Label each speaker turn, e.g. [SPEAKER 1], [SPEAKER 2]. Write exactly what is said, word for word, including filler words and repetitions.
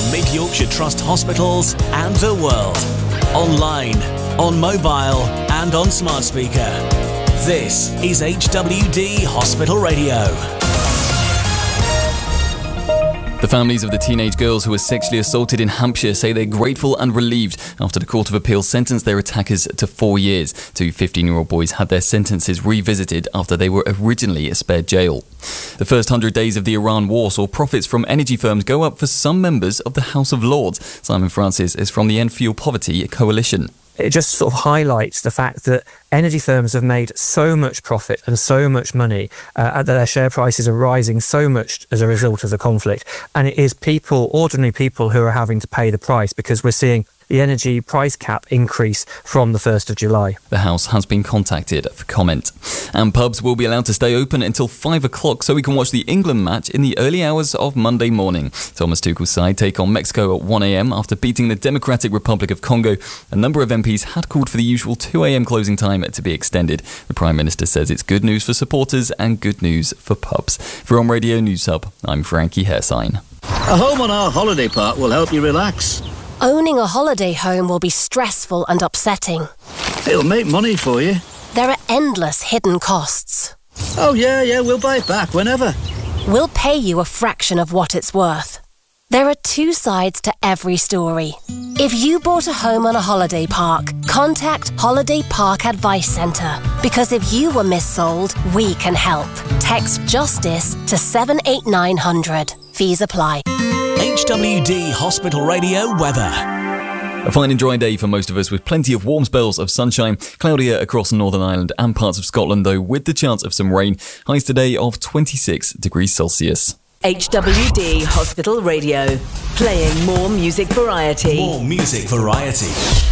[SPEAKER 1] Mid-Yorkshire Trust hospitals and the world. Online, on mobile and on smart speaker. This is H W D Hospital Radio.
[SPEAKER 2] The families of the teenage girls who were sexually assaulted in Hampshire say they're grateful and relieved after the Court of Appeal sentenced their attackers to four years. Two fifteen-year-old boys had their sentences revisited after they were originally spared jail. The first hundred days of the Iran war saw profits from energy firms go up for some members of the House of Lords. Simon Francis is from the End Fuel Poverty Coalition.
[SPEAKER 3] It just sort of highlights the fact that energy firms have made so much profit and so much money uh, that their share prices are rising so much as a result of the conflict. And it is people, ordinary people, who are having to pay the price, because we're seeing the energy price cap increase from the first of July.
[SPEAKER 2] The House has been contacted for comment. And pubs will be allowed to stay open until five o'clock so we can watch the England match in the early hours of Monday morning. Thomas Tuchel's side take on Mexico at one a.m. after beating the Democratic Republic of Congo. A number of M Ps had called for the usual two a.m. closing time to be extended. The Prime Minister says it's good news for supporters and good news for pubs. For On Radio News Hub, I'm Frankie Hairsign.
[SPEAKER 4] A home on our holiday park will help you relax.
[SPEAKER 5] Owning a holiday home will be stressful and upsetting.
[SPEAKER 4] It'll make money for you.
[SPEAKER 5] There are endless hidden costs.
[SPEAKER 4] Oh yeah, yeah, we'll buy it back whenever.
[SPEAKER 5] We'll pay you a fraction of what it's worth. There are two sides to every story. If you bought a home on a holiday park, contact Holiday Park Advice Centre. Because if you were missold, we can help. Text JUSTICE to seven eight nine hundred. Fees apply.
[SPEAKER 1] H W D Hospital Radio weather.
[SPEAKER 2] A fine and dry day for most of us, with plenty of warm spells of sunshine. Cloudier across Northern Ireland and parts of Scotland, though, with the chance of some rain. Highs today of twenty-six degrees Celsius.
[SPEAKER 6] H W D Hospital Radio, playing more music variety.
[SPEAKER 1] More music variety.